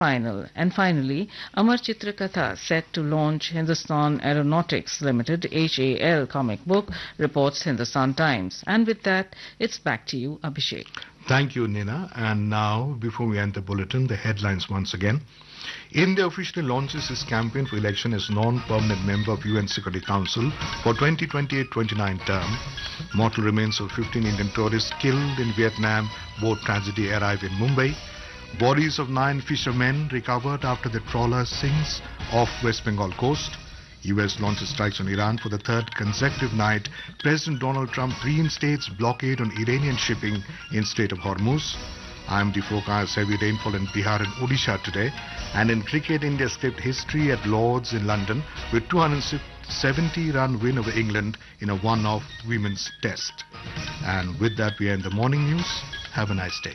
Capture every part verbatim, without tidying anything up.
final. And finally, Amar Chitra Katha set to launch Hindustan Aeronautics Limited H A L comic book, reports Hindustan Times. And with that, it's back to you, Abhishek. Thank you, Nina. And now, before we end the bulletin, the headlines once again. India officially launches its campaign for election as non-permanent member of U N Security Council for twenty twenty-eight twenty-nine term. Mortal remains of fifteen Indian tourists killed in Vietnam boat tragedy arrive in Mumbai. Bodies of nine fishermen recovered after the trawler sinks off West Bengal coast. U S launches strikes on Iran for the third consecutive night. President Donald Trump reinstates blockade on Iranian shipping in Strait of Hormuz. I M D forecasts heavy rainfall in Bihar and Odisha today. And in cricket, India skipped history at Lords in London with two hundred seventy run win over England in a one-off women's test. And with that, we end the morning news. Have a nice day.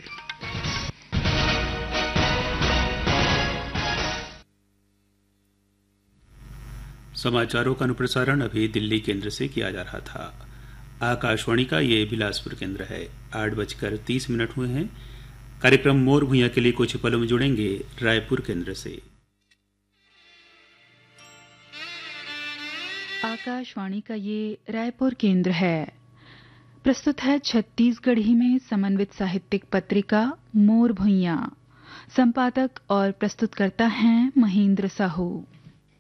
समाचारों का अनुप्रसारण अभी दिल्ली केंद्र से किया जा रहा था। आकाशवाणी का ये बिलासपुर केंद्र है। आठ बजकर तीस मिनट हुए हैं। कार्यक्रम मोर भुइयां के लिए कुछ पलों में जुड़ेंगे रायपुर केंद्र से। आकाशवाणी का ये रायपुर केंद्र है। प्रस्तुत है छत्तीसगढ़ी में समन्वित साहित्यिक पत्रिका मोर भुइयां। संपादक और प्रस्तुतकर्ता हैं महेंद्र साहू।